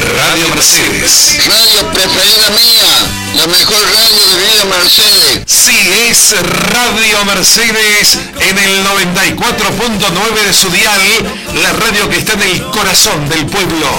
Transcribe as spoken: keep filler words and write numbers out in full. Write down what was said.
Radio Mercedes. Radio preferida mía, la mejor radio de Villa Mercedes. Sí, es Radio Mercedes en el noventa y cuatro punto nueve de su dial, la radio que está en el corazón del pueblo.